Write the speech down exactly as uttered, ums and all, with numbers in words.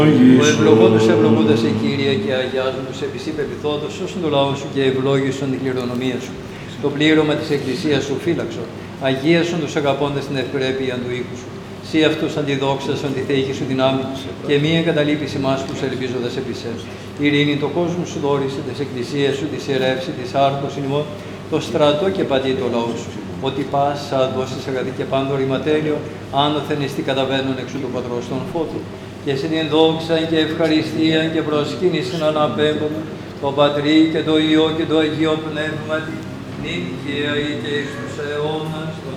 Ο ευλογόντος ευλογούντας σε Κύριε και αγιάζουν τους επισή πεπιθόντος, όσον το λαό σου και ευλόγησον την κληρονομία σου. Το πλήρωμα της Εκκλησίας σου φύλαξον, αγίασον τους αγαπώντας την ευπρέπεια του οίκου σου. Σύ αυτούς αντιδόξασον τη θέη σου δυνάμει και μη εγκαταλείπεις ημάς τους ελπίζοντας επί σε. Ειρήνη το κόσμο σου δόρισε, της Εκκλησίας σου, της ιερεύση, της άρτωσιν ημών, το στρατό και παντή το λαό σου. Ότι πάσα δώσεις αγαθή και πάντο ρηματέλειο, άνωθεν εις τι καταβαίνουν εξού του πατρός των φώτων. Και σε την δόξα και ευχαριστία και προσκύνησιν αναπέμπω, το Πατρί και το Υιό και το Αγίο Πνεύματι, νυν και αεί και εις τους αιώνας.